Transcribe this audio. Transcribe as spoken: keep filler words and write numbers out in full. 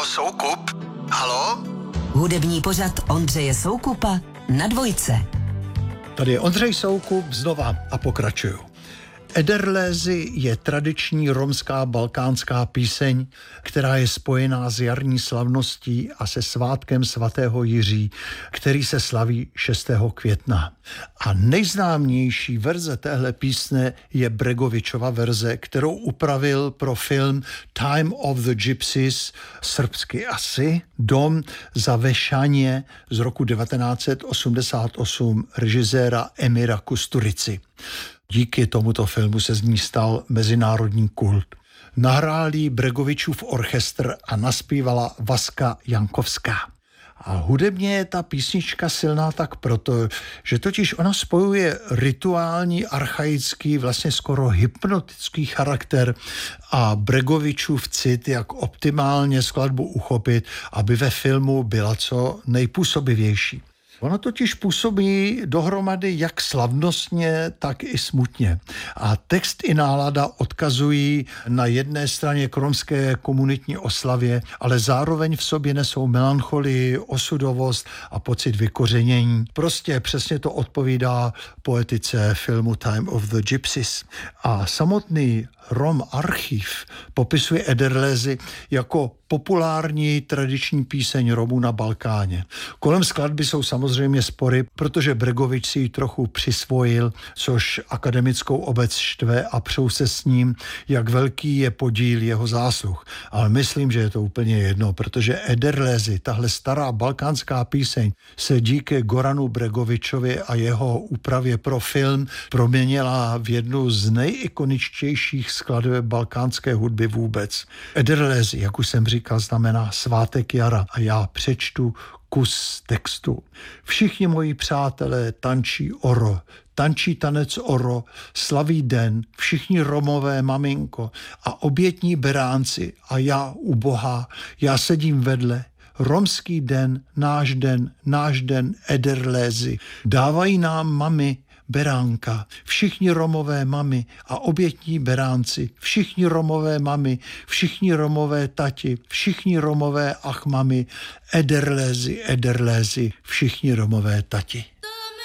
Halo, Soukup? Halo? Hudební pořad Ondřeje Soukupa na Dvojce. Tady je Ondřej Soukup znova a pokračuju. Ederlézy je tradiční romská balkánská píseň, která je spojená s jarní slavností a se svátkem svatého Jiří, který se slaví šestého května. A nejznámější verze téhle písně je Bregovičova verze, kterou upravil pro film Time of the Gypsies, srbsky asi, Dom za Vešanje z roku devatenáct set osmdesát osm režiséra Emira Kusturici. Díky tomuto filmu se z ní stal mezinárodní kult. Nahrál jí Bregovičův orchestr a naspívala Vaska Jankovská. A hudebně je ta písnička silná tak proto, že totiž ona spojuje rituální, archaický, vlastně skoro hypnotický charakter a Bregovičův cit, jak optimálně skladbu uchopit, aby ve filmu byla co nejpůsobivější. Ona totiž působí dohromady jak slavnostně, tak i smutně. A text i nálada odkazují na jedné straně k romské komunitní oslavě, ale zároveň v sobě nesou melancholii, osudovost a pocit vykořenění. Prostě přesně to odpovídá poetice filmu Time of the Gypsies. A samotný Rom Archiv popisuje Ederlézy jako populární tradiční píseň Romů na Balkáně. Kolem skladby jsou samozřejmě spory, protože Bregovič si ji trochu přisvojil, což akademickou obec štve a přou se s ním, jak velký je podíl jeho zásluh. Ale myslím, že je to úplně jedno, protože Ederlézy, tahle stará balkánská píseň, se díky Goranu Bregovičovi a jeho úpravě pro film proměnila v jednu z nejikoničtějších skladeb balkánské hudby vůbec. Ederlézy, jak už jsem říkal, znamená svátek jara a já přečtu kus textu. Všichni moji přátelé tančí oro, tančí tanec oro, slaví den, všichni Romové, maminko, a obětní beránci a já ubohá, já sedím vedle. Romský den, náš den, náš den, Ederlézy. Dávají nám mami beránka, všichni Romové mami a obětní beránci, všichni Romové mami, všichni Romové tati, všichni Romové ach mami, Ederlézy, Ederlézy, všichni Romové tati.